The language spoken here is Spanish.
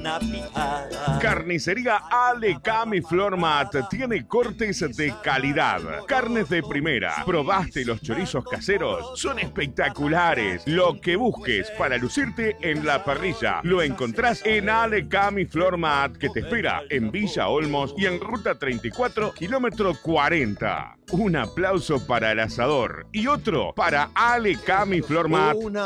una pijada. Carnicería Alecam y Flormat tiene cortes de calidad. Carnes de primera. ¿Probaste los chorizos caseros? Son espectaculares. Lo que busques para lucirte en la parrilla lo encontrás en Alecam y Flormat, que te espera en Villa Olmos y en Ruta 34, kilómetro 40. Un aplauso para el asador y otro para Alecam y Flormat.